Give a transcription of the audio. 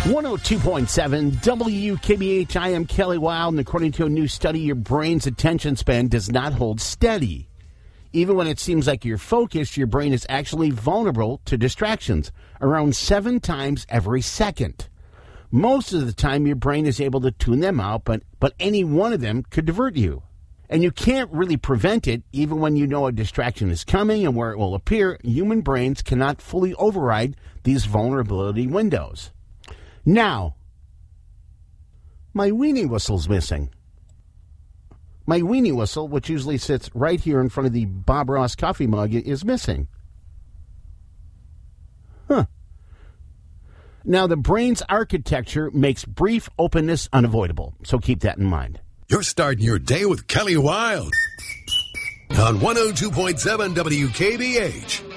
102.7 WKBH. I am Kelly Wild, and according to a new study, your brain's attention span does not hold steady. Even when it seems like you're focused, your brain is actually vulnerable to distractions, around 7 times every second. Most of the time, your brain is able to tune them out, but any one of them could divert you. And you can't really prevent it, even when you know a distraction is coming and where it will appear. Human brains cannot fully override these vulnerability windows. Now, my weenie whistle's missing. My weenie whistle, which usually sits right here in front of the Bob Ross coffee mug, is missing. Now, the brain's architecture makes brief openness unavoidable, so keep that in mind. You're starting your day with Kelly Wild on 102.7 WKBH.